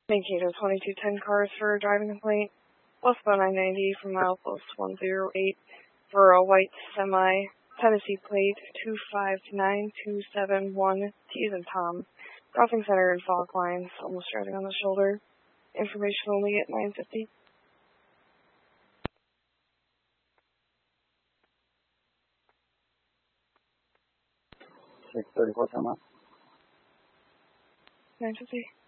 Thank you to 2210 cars for a driving complaint. Westbound 990 from milepost 108 for a white semi, Tennessee plate 259271, T as in Tom. Crossing center and fog lines, almost driving on the shoulder. Information only at 950. 634 come up. 950.